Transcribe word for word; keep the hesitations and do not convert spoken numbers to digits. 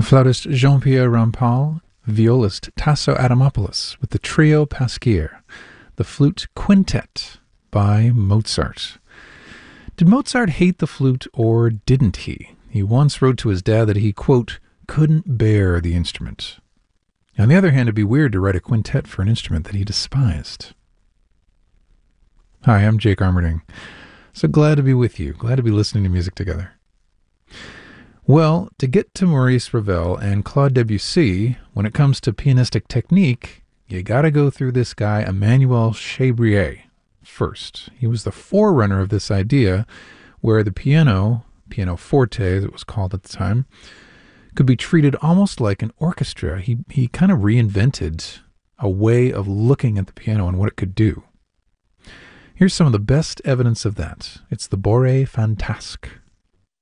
flautist Jean-Pierre Rampal, violist Tasso Adamopoulos with the Trio Pasquier, the Flute Quintet by Mozart. Did Mozart hate the flute or didn't he? He once wrote to his dad that he, quote, couldn't bear the instrument. On the other hand, it'd be weird to write a quintet for an instrument that he despised. Hi, I'm Jake Armerding. So glad to be with you. Glad to be listening to music together. Well, to get to Maurice Ravel and Claude Debussy, when it comes to pianistic technique, you gotta go through this guy, Emmanuel Chabrier, first. He was the forerunner of this idea where the piano, pianoforte as it was called at the time, could be treated almost like an orchestra. He, he kind of reinvented a way of looking at the piano and what it could do. Here's some of the best evidence of that. It's the Bourrée Fantasque.